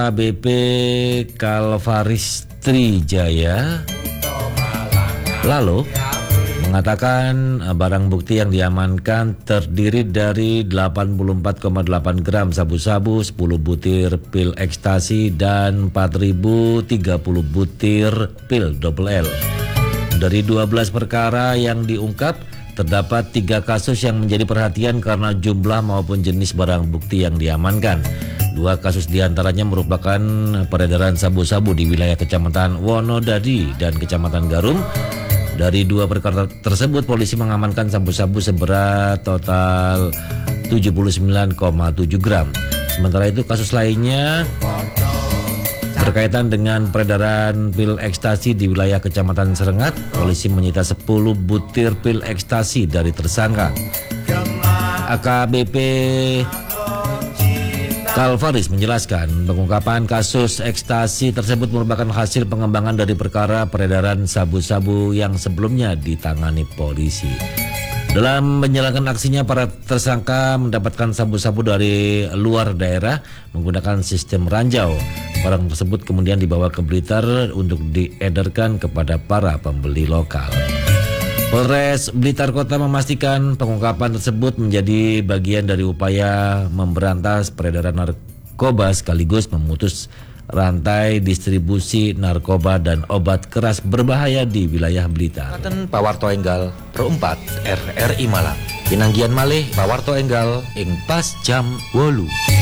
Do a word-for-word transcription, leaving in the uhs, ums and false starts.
A B P Kalvaris Trijaya lalu mengatakan barang bukti yang diamankan terdiri dari delapan puluh empat koma delapan gram sabu-sabu, sepuluh butir pil ekstasi, dan empat ribu tiga puluh butir pil double L. Dari dua belas perkara yang diungkap, terdapat tiga kasus yang menjadi perhatian karena jumlah maupun jenis barang bukti yang diamankan. Dua kasus diantaranya merupakan peredaran sabu-sabu di wilayah Kecamatan Wonodadi dan Kecamatan Garum. Dari dua perkara tersebut, polisi mengamankan sabu-sabu seberat total tujuh puluh sembilan koma tujuh gram. Sementara itu kasus lainnya berkaitan dengan peredaran pil ekstasi di wilayah Kecamatan Serengat. Polisi menyita sepuluh butir pil ekstasi dari tersangka. A K B P Kalvaris menjelaskan pengungkapan kasus ekstasi tersebut merupakan hasil pengembangan dari perkara peredaran sabu-sabu yang sebelumnya ditangani polisi. Dalam menjalankan aksinya, para tersangka mendapatkan sabu-sabu dari luar daerah menggunakan sistem ranjau. Barang tersebut kemudian dibawa ke Blitar untuk diedarkan kepada para pembeli lokal. Polres Blitar Kota memastikan pengungkapan tersebut menjadi bagian dari upaya memberantas peredaran narkoba sekaligus memutus rantai distribusi narkoba dan obat keras berbahaya di wilayah Blitar. Pawarto Enggal Perempat R R I Malang Pinanggian malih Pawarto Enggal ing pas jam wolu.